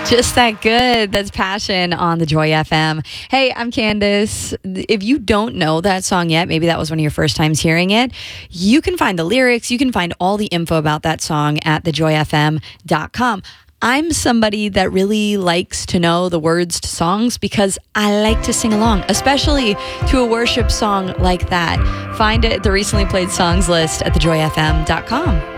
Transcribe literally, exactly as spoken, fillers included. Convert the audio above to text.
Just that good. That's Passion on the Joy F M. Hey, I'm Candace. If you don't know that song yet, maybe that was one of your first times hearing it, you can find the lyrics, you can find all the info about that song at the joy f m dot com. I'm somebody that really likes to know the words to songs because I like to sing along, especially to a worship song like that. Find it at the recently played songs list at the joy f m dot com.